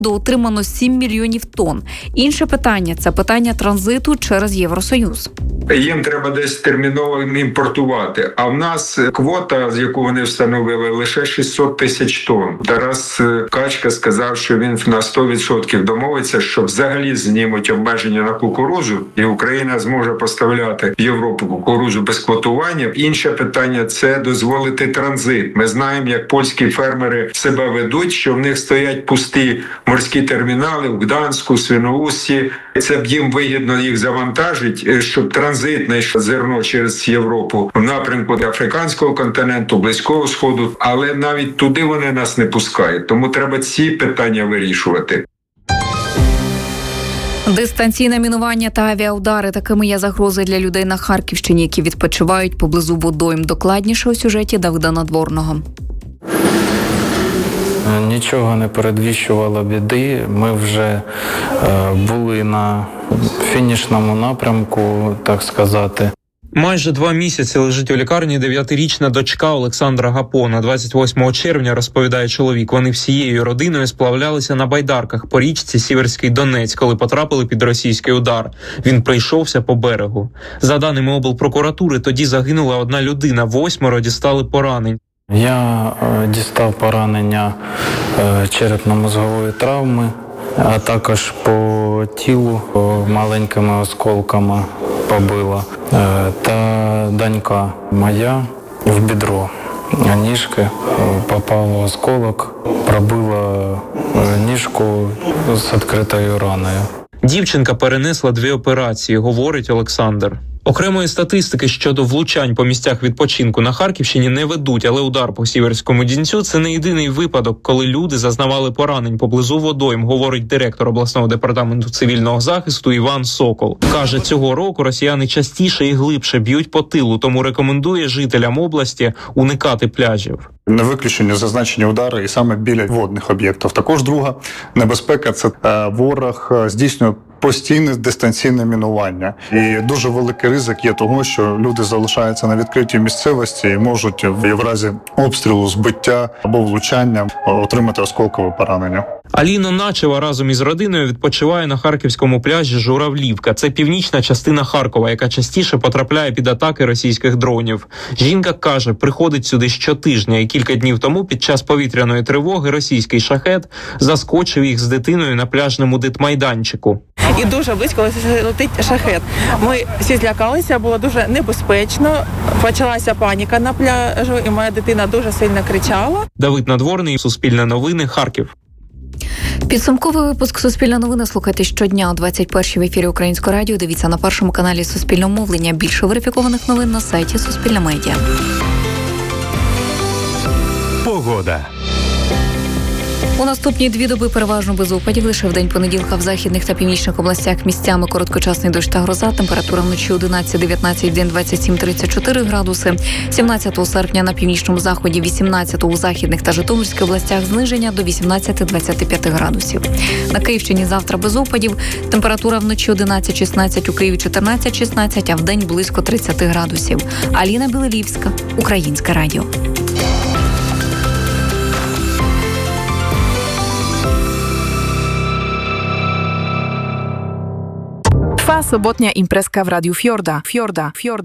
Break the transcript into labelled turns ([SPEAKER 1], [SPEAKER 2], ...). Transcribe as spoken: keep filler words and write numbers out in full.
[SPEAKER 1] отримано сім мільйонів тонн. Інше питання – це питання транзиту через Євросоюз.
[SPEAKER 2] Їм треба десь терміново імпортувати. А в нас квота, з яку вони встановили, лише шістсот тисяч тонн. Тарас Качка сказав, що він на сто відсотків домовиться, що взагалі знімуть обмеження на кукурудзу, і Україна зможе поставляти в Європу кукурудзу без квотування. Інше питання – це дозволити транзит. Ми знаємо, як польські фермери себе ведуть, що в них стоять пусті морські термінали в Гданську, Свіноусті. Це б їм вигідно їх завантажить, щоб транзитне зерно через Європу в напрямку африканського континенту, Близького Сходу, але навіть туди вони нас не пускають. Тому треба ці питання вирішувати.
[SPEAKER 1] Дистанційне мінування та авіаудари – такими є загрози для людей на Харківщині, які відпочивають поблизу водойм. Докладніше у сюжеті Давида Надворного.
[SPEAKER 3] Нічого не передвіщувало біди. Ми вже е, були на фінішному напрямку, так сказати.
[SPEAKER 4] Майже два місяці лежить у лікарні дев'ятирічна дочка Олександра Гапона. двадцять восьмого червня, розповідає чоловік, вони всією родиною сплавлялися на байдарках по річці Сіверський Донець, коли потрапили під російський удар. Він прийшовся по берегу. За даними облпрокуратури, тоді загинула одна людина, восьмеро дістали поранень.
[SPEAKER 3] Я е, дістав поранення е, черепно-мозгової травми, а також по тілу е, маленькими осколками побила. Е, та донька моя в бідро. Ніжки е, попав осколок, пробила е, ніжку з відкритою раною.
[SPEAKER 4] Дівчинка перенесла дві операції, говорить Олександр. Окремої статистики щодо влучань по місцях відпочинку на Харківщині не ведуть, але удар по Сіверському Донцю – це не єдиний випадок, коли люди зазнавали поранень поблизу водойм, говорить директор обласного департаменту цивільного захисту Іван Сокол. Каже, цього року росіяни частіше і глибше б'ють по тилу, тому рекомендує жителям області уникати пляжів.
[SPEAKER 5] Не виключені зазначені удари і саме біля водних об'єктів. Також друга небезпека – це ворог здійснює постійне дистанційне мінування. І дуже великий ризик є того, що люди залишаються на відкритій місцевості і можуть в разі обстрілу, збиття або влучання отримати осколкове поранення.
[SPEAKER 4] Аліна Начева разом із родиною відпочиває на харківському пляжі Журавлівка. Це північна частина Харкова, яка частіше потрапляє під атаки російських дронів. Жінка каже, приходить сюди щотижня, і кілька днів тому під час повітряної тривоги російський шахет заскочив їх з дитиною на пляжному дитмайданчику.
[SPEAKER 6] І дуже близько летить шахет. Ми всі злякалися, було дуже небезпечно. Почалася паніка на пляжу, і моя дитина дуже сильно кричала.
[SPEAKER 4] Давид Надворний, Суспільне новини, Харків.
[SPEAKER 1] Підсумковий випуск «Суспільне новини» слухайте щодня о двадцять першій в ефірі Українського радіо. Дивіться на першому каналі Суспільного мовлення. Більше верифікованих новин на сайті Суспільне медіа.
[SPEAKER 7] Погода.
[SPEAKER 1] У наступні дві доби переважно без опадів. Лише в день понеділка в західних та північних областях місцями короткочасний дощ та гроза. Температура вночі одинадцять-дев'ятнадцять, в день двадцять сім - тридцять чотири градуси. сімнадцятого серпня на північному заході, вісімнадцятого у західних та Житомирських областях зниження до вісімнадцять-двадцять п'ять градусів. На Київщині завтра без опадів. Температура вночі одинадцять-шістнадцять, у Києві чотирнадцять-шістнадцять, а в день близько тридцять градусів. Аліна Білилівська, Українське радіо.
[SPEAKER 8] Trwa sobotnia imprezka w Radiu Fiorda. Fiorda, Fiorda.